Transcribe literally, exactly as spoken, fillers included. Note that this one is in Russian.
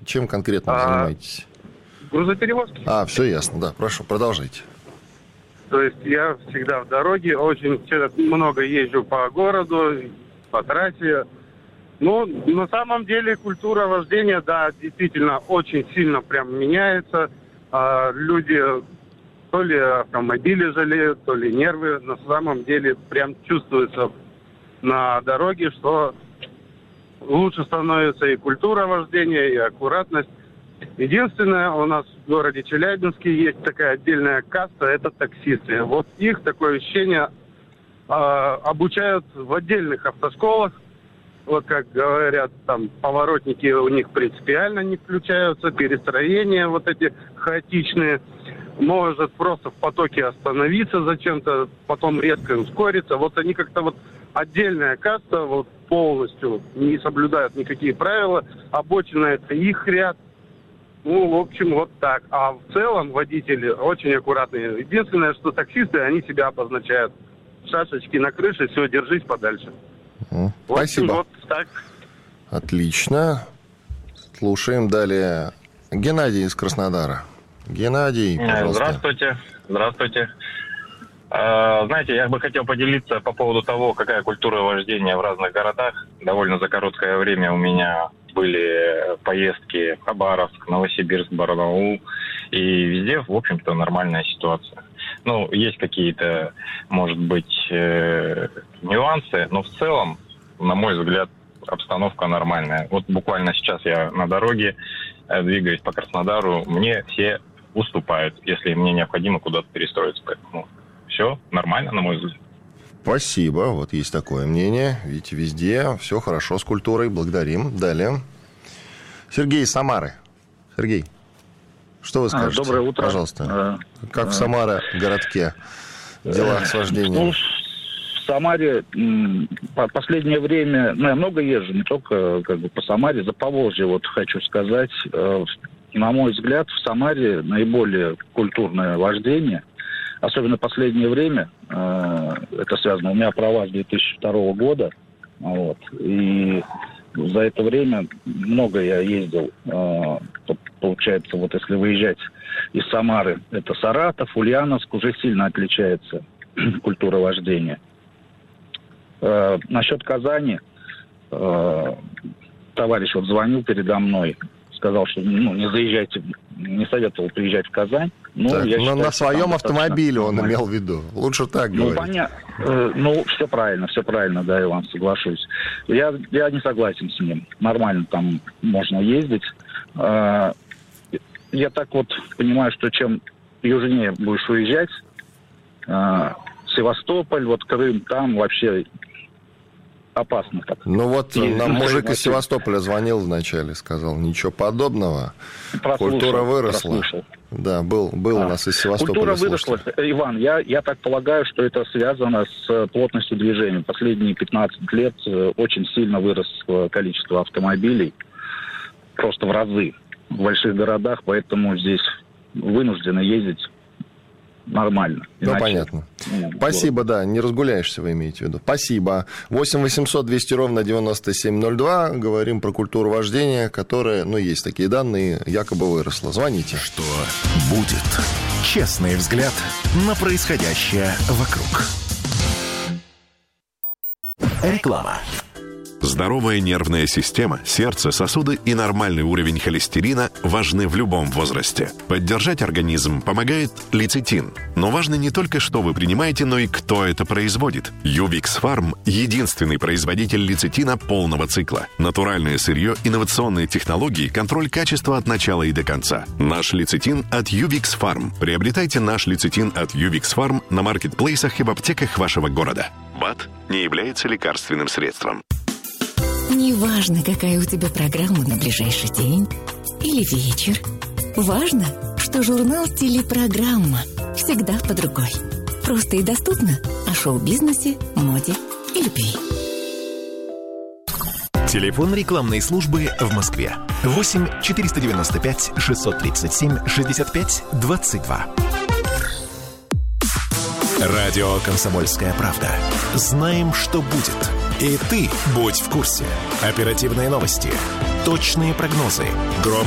Чем конкретно вы А, занимаетесь? Грузоперевозки. А, все ясно, да. Прошу, продолжайте. То есть я всегда в дороге, очень много езжу по городу, по трассе. Ну, на самом деле культура вождения, да, действительно очень сильно прям меняется. А, люди то ли автомобили жалеют, то ли нервы. На самом деле прям чувствуется на дороге, что лучше становится и культура вождения, и аккуратность. Единственное, у нас в городе Челябинске есть такая отдельная каста, это таксисты. Вот их, такое ощущение, э, обучают в отдельных автошколах. Вот как говорят, там поворотники у них принципиально не включаются, перестроения вот эти хаотичные. Может просто в потоке остановиться зачем-то, потом резко ускориться. Вот они как-то вот отдельная каста, вот полностью не соблюдают никакие правила. Обочина — это их ряд. Ну, в общем, вот так. А в целом водители очень аккуратные. Единственное, что таксисты, они себя обозначают. Шашечки на крыше, все, держись подальше. Mm. В общем, Спасибо. вот так. Отлично. Слушаем далее. Геннадий из Краснодара. Геннадий, пожалуйста. Здравствуйте. Здравствуйте. Знаете, я бы хотел поделиться по поводу того, какая культура вождения в разных городах. Довольно за короткое время у меня были поездки в Хабаровск, Новосибирск, Барнаул. И везде, в общем-то, нормальная ситуация. Ну, есть какие-то, может быть, э, нюансы, но в целом, на мой взгляд, обстановка нормальная. Вот буквально сейчас я на дороге, э, двигаюсь по Краснодару, мне все уступают, если мне необходимо куда-то перестроиться. Поэтому все нормально, на мой взгляд. Спасибо. Вот есть такое мнение. Видите, везде все хорошо с культурой. Благодарим. Далее. Сергей из Самары. Сергей, что вы скажете? Доброе утро. Пожалуйста. Как в Самаре, городке, дела с вождением? Ну, в Самаре в последнее время, ну, я много езжу, не только как бы по Самаре, за Поволжье, вот хочу сказать. На мой взгляд, в Самаре наиболее культурное вождение. Особенно в последнее время, э, это связано, у меня права с две тысячи второго года, вот, и за это время много я ездил, э, получается, вот если выезжать из Самары, это Саратов, Ульяновск, уже сильно отличается культура вождения. Э, насчет Казани, э, товарищ вот звонил передо мной, сказал, что ну, не заезжайте, не советовал приезжать в Казань. Ну, так, я но считаю, на своем автомобиле он нормально. имел в виду. Лучше так ну, говорить. Поня... Э, ну, все правильно, все правильно, да, я вам соглашусь. Я, я не согласен с ним. Нормально там можно ездить. Э, я так вот понимаю, что чем южнее будешь уезжать, э, Севастополь, вот Крым, там вообще опасно так. Ну вот И, нам ну, мужик из вообще... Севастополя звонил вначале, сказал, ничего подобного. Прослушал, Культура выросла. прослушал. Да, был, был а. у нас из Севастополя. Культура слушатель. выросла. Иван, я, я так полагаю, что это связано с плотностью движения. Последние пятнадцать лет очень сильно выросло количество автомобилей. Просто в разы в больших городах, поэтому здесь вынуждены ездить нормально. Ну, Иначе... понятно. Ну, Спасибо, да, не разгуляешься, вы имеете в виду. Спасибо. восемь восемьсот двести ровно девяносто семь ноль два. Говорим про культуру вождения, которая, ну, есть такие данные, якобы выросла. Звоните. Что будет? Честный взгляд на происходящее вокруг. Реклама. Здоровая нервная система, сердце, сосуды и нормальный уровень холестерина важны в любом возрасте. Поддержать организм помогает лецитин. Но важно не только, что вы принимаете, но и кто это производит. Ювикс Фарм – единственный производитель лецитина полного цикла. Натуральное сырье, инновационные технологии, контроль качества от начала и до конца. Наш лецитин от Ювикс Фарм. Приобретайте наш лецитин от Ювикс Фарм на маркетплейсах и в аптеках вашего города. БАД не является лекарственным средством. Неважно, какая у тебя программа на ближайший день или вечер. Важно, что журнал «Телепрограмма» всегда под рукой. Просто и доступно о шоу-бизнесе, моде и любви. Телефон рекламной службы в Москве. восемь четыреста девяносто пять шестьсот тридцать семь шестьдесят пять двадцать два. Радио «Комсомольская правда». Знаем, что будет. И ты будь в курсе. Оперативные новости, точные прогнозы, громкие